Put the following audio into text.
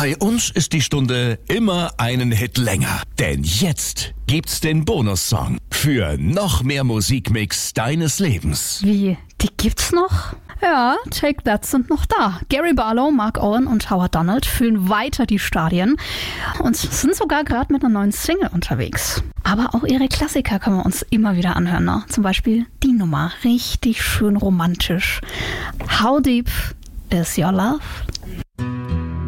Bei uns ist die Stunde immer einen Hit länger. Denn jetzt gibt's den Bonussong für noch mehr Musikmix deines Lebens. Wie, die gibt's noch? Ja, Take That sind noch da. Gary Barlow, Mark Owen und Howard Donald füllen weiter die Stadien und sind sogar gerade mit einer neuen Single unterwegs. Aber auch ihre Klassiker können wir uns immer wieder anhören. Ne? Zum Beispiel die Nummer, richtig schön romantisch. How Deep Is Your Love?